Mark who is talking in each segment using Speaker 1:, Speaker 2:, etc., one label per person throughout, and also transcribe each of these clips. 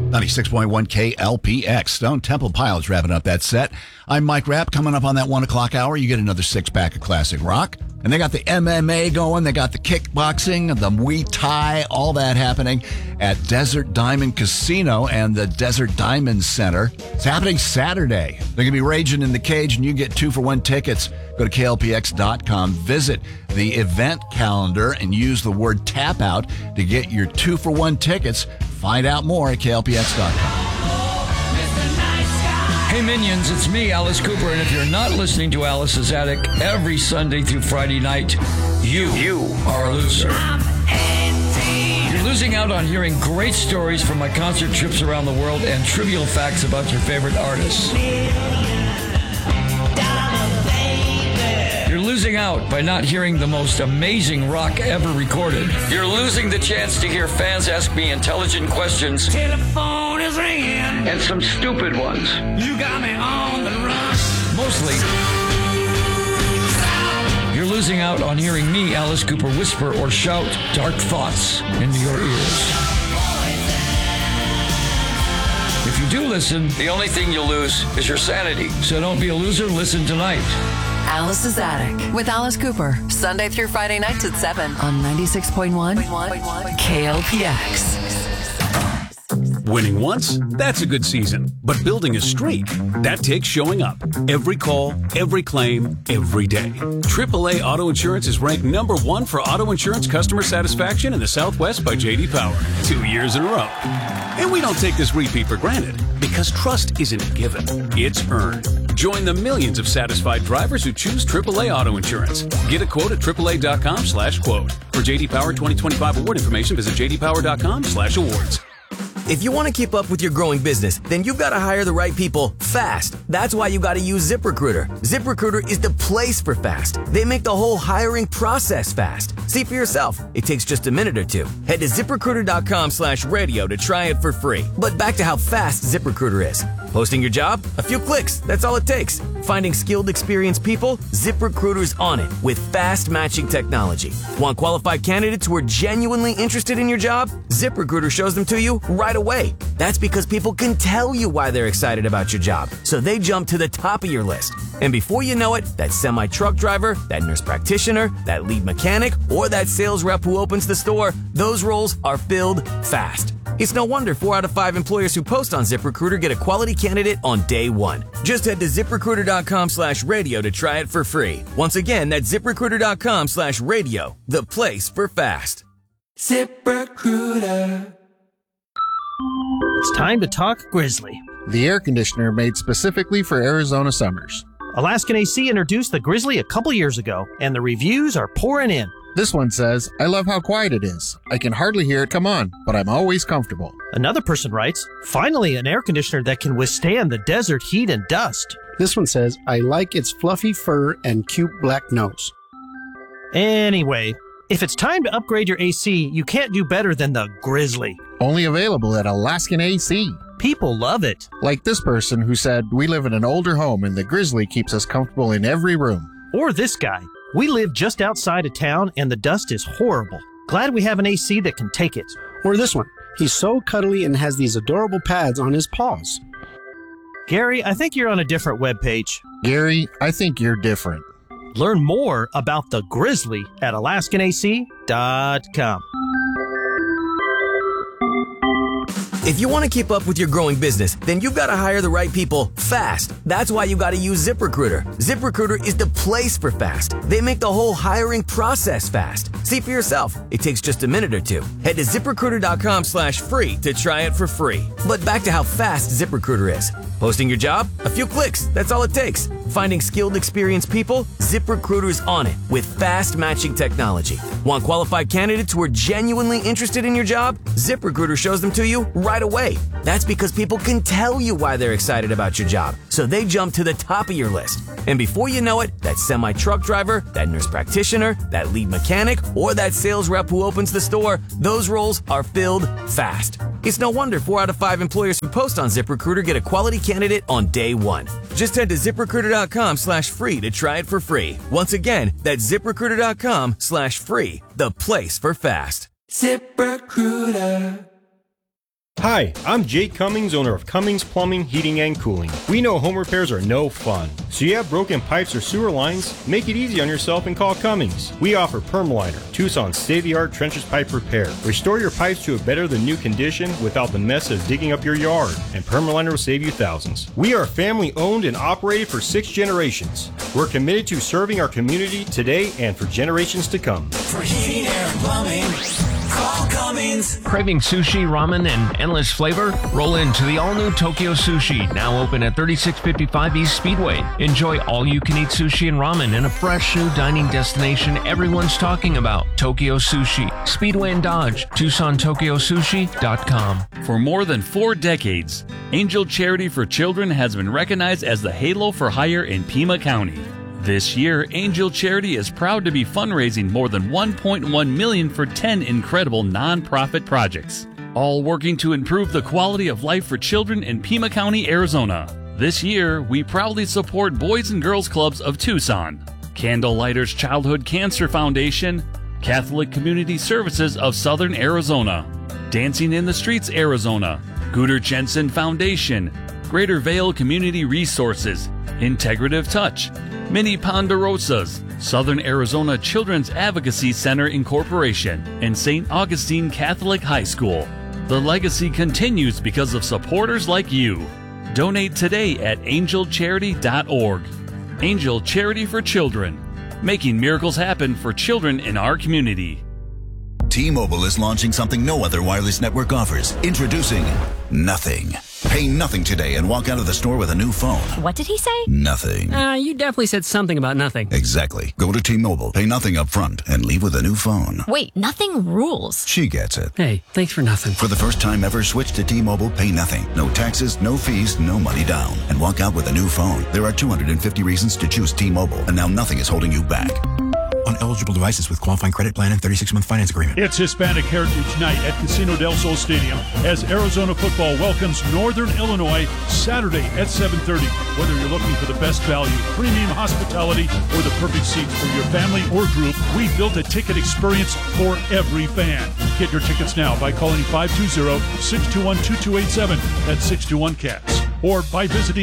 Speaker 1: 96.1 KLPX. Stone Temple Pilots wrapping up that set. I'm Mike Rapp. Coming up on that 1 o'clock hour, you get another six-pack of classic rock. And they got the MMA going. They got the kickboxing, the Muay Thai, all that happening at Desert Diamond Casino and the Desert Diamond Center. It's happening Saturday. They're going to be raging in the cage, and you get 2-for-1 tickets. Go to KLPX.com, visit the event calendar, and use the word tap out to get your 2-for-1 tickets. Find out more at KLPX.com.
Speaker 2: Hey Minions, it's me, Alice Cooper, and if you're not listening to Alice's Attic every Sunday through Friday night, you are a loser. You're losing out on hearing great stories from my concert trips around the world and trivial facts about your favorite artists. You're losing out by not hearing the most amazing rock ever recorded. You're losing the chance to hear fans ask me intelligent questions. Telephone is ringing. And some stupid ones. You got me on the run. Mostly, you're losing out on hearing me, Alice Cooper, whisper or shout dark thoughts into your ears. If you do listen, the only thing you'll lose is your sanity. So don't be a loser, listen tonight.
Speaker 3: Alice's Attic with Alice Cooper, Sunday through Friday nights at 7 on 96.1 KLPX.
Speaker 4: Winning once? That's a good season. But building a streak? That takes showing up. Every call, every claim, every day. AAA Auto Insurance is ranked number 1 for auto insurance customer satisfaction in the Southwest by J.D. Power. 2 years in a row. And we don't take this repeat for granted, because trust isn't a given. It's earned. Join the millions of satisfied drivers who choose AAA Auto Insurance. Get a quote at AAA.com/quote. For J.D. Power 2025 award information, visit JDPower.com/awards.
Speaker 5: If you want to keep up with your growing business, then you've got to hire the right people fast. That's why you got to use ZipRecruiter. ZipRecruiter is the place for fast. They make the whole hiring process fast. See for yourself. It takes just a minute or two. Head to ZipRecruiter.com/radio to try it for free. But back to how fast ZipRecruiter is. Posting your job? A few clicks. That's all it takes. Finding skilled, experienced people? ZipRecruiter's on it with fast matching technology. Want qualified candidates who are genuinely interested in your job? ZipRecruiter shows them to you right away. That's because people can tell you why they're excited about your job, so they jump to the top of your list. And before you know it, that semi-truck driver, that nurse practitioner, that lead mechanic, or that sales rep who opens the store, those roles are filled fast. It's no wonder 4 out of 5 employers who post on ZipRecruiter get a quality candidate on day one. Just head to ZipRecruiter.com/radio to try it for free. Once again, that's ZipRecruiter.com/radio, the place for fast. ZipRecruiter.
Speaker 6: It's time to talk Grizzly.
Speaker 7: The air conditioner made specifically for Arizona summers.
Speaker 6: Alaskan AC introduced the Grizzly a couple years ago, and the reviews are pouring in.
Speaker 7: This one says, I love how quiet it is. I can hardly hear it come on, but I'm always comfortable.
Speaker 6: Another person writes, finally an air conditioner that can withstand the desert heat and dust.
Speaker 8: This one says, I like its fluffy fur and cute black nose.
Speaker 6: Anyway, if it's time to upgrade your AC, you can't do better than the Grizzly.
Speaker 7: Only available at Alaskan AC.
Speaker 6: People love it.
Speaker 7: Like this person who said, we live in an older home and the Grizzly keeps us comfortable in every room.
Speaker 6: Or this guy. We live just outside of town and the dust is horrible. Glad we have an AC that can take it.
Speaker 8: Or this one. He's so cuddly and has these adorable pads on his paws.
Speaker 6: Gary, I think you're on a different webpage.
Speaker 7: Gary, I think you're different.
Speaker 6: Learn more about the Grizzly at AlaskanAC.com.
Speaker 5: If you want to keep up with your growing business, then you've got to hire the right people fast. That's why you got to use ZipRecruiter. ZipRecruiter is the place for fast. They make the whole hiring process fast. See for yourself. It takes just a minute or two. Head to ZipRecruiter.com/free to try it for free. But back to how fast ZipRecruiter is. Posting your job? A few clicks. That's all it takes. Finding skilled, experienced people? ZipRecruiter's on it with fast matching technology. Want qualified candidates who are genuinely interested in your job? ZipRecruiter shows them to you right away. That's because people can tell you why they're excited about your job, so they jump to the top of your list. And before you know it, that semi-truck driver, that nurse practitioner, that lead mechanic, or that sales rep who opens the store, those roles are filled fast. It's no wonder 4 out of 5 employers who post on ZipRecruiter get a quality candidate on day one. Just head to ZipRecruiter.com/free to try it for free. Once again, that's ZipRecruiter.com/free, the place for fast. ZipRecruiter.
Speaker 9: Hi, I'm Jake Cummings, owner of Cummings Plumbing, Heating, and Cooling. We know home repairs are no fun. So you have broken pipes or sewer lines? Make it easy on yourself and call Cummings. We offer Permaliner, Tucson's state-of-the-art trenches pipe repair. Restore your pipes to a better than new condition without the mess of digging up your yard, and Permaliner will save you thousands. We are family owned and operated for 6 generations. We're committed to serving our community today and for generations to come.
Speaker 10: For heating, air, and plumbing, call Cummings.
Speaker 11: Craving sushi, ramen, and endless flavor? Roll into the all-new Tokyo Sushi, now open at 3655 East Speedway. Enjoy all-you-can-eat sushi and ramen in a fresh new dining destination everyone's talking about. Tokyo Sushi, Speedway and Dodge, TucsonTokyoSushi.com.
Speaker 12: For more than 4 decades, Angel Charity for Children has been recognized as the Halo for Hire in Pima County. This year, Angel Charity is proud to be fundraising more than $1.1 million for 10 incredible nonprofit projects, all working to improve the quality of life for children in Pima County, Arizona. This year, we proudly support Boys and Girls Clubs of Tucson, Candlelighters Childhood Cancer Foundation, Catholic Community Services of Southern Arizona, Dancing in the Streets Arizona, Gooder Jensen Foundation, Greater Vale Community Resources, Integrative Touch, Mini Ponderosas, Southern Arizona Children's Advocacy Center Incorporation, and St. Augustine Catholic High School. The legacy continues because of supporters like you. Donate today at angelcharity.org. Angel Charity for Children, making miracles happen for children in our community.
Speaker 13: T-Mobile is launching something no other wireless network offers. Introducing Nothing. Pay nothing today and walk out of the store with a new phone.
Speaker 14: What did he say?
Speaker 13: Nothing.
Speaker 14: You definitely said something about nothing.
Speaker 13: Exactly. Go to T-Mobile, pay nothing up front, and leave with a new phone.
Speaker 14: Wait, nothing rules.
Speaker 13: She gets it.
Speaker 14: Hey, thanks for nothing.
Speaker 13: For the first time ever, switch to T-Mobile, pay nothing. No taxes, no fees, no money down. And walk out with a new phone. There are 250 reasons to choose T-Mobile, and now nothing is holding you back.
Speaker 15: On eligible devices with qualifying credit plan and 36-month finance agreement.
Speaker 16: It's Hispanic Heritage Night at Casino del Sol Stadium as Arizona football welcomes Northern Illinois Saturday at 7:30. Whether you're looking for the best value, premium hospitality, or the perfect seats for your family or group, we built a ticket experience for every fan. Get your tickets now by calling 520-621-2287. That's 621-CATS. Or by visiting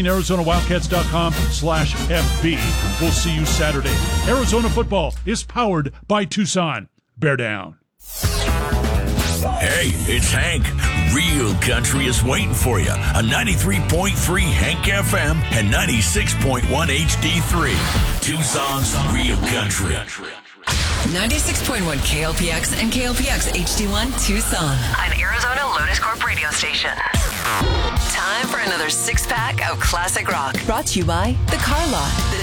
Speaker 16: ArizonaWildcats.com/FB. We'll see you Saturday. Arizona football is powered by Tucson. Bear down.
Speaker 17: Hey, it's Hank. Real country is waiting for you on 93.3 Hank FM and 96.1 HD3. Tucson's Real Country.
Speaker 3: 96.1 KLPX and KLPX HD1 Tucson.
Speaker 18: An Arizona Lotus Corp radio station.
Speaker 3: Time for another 6-pack of classic rock. Brought to you by The Car Lot.